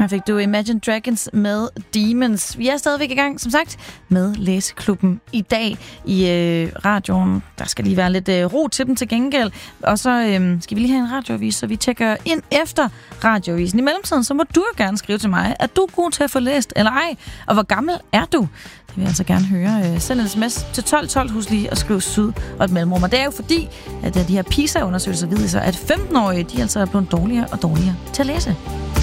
Her fik du Imagine Dragons med Demons. Vi er stadigvæk i gang, som sagt, med Læseklubben i dag i radioen. Der skal lige være lidt ro til dem til gengæld. Og så skal vi lige have en radioavis, så vi tjekker ind efter radioavisen. I mellemtiden, så må du jo gerne skrive til mig, er du god til at få læst eller ej? Og hvor gammel er du? Det vil jeg altså gerne høre. Send en sms til 1212, husk lige at skrive syd og et mellemrum. Og det er jo fordi, at de her PISA-undersøgelser viser, at 15-årige, de altså er blevet dårligere og dårligere til at læse.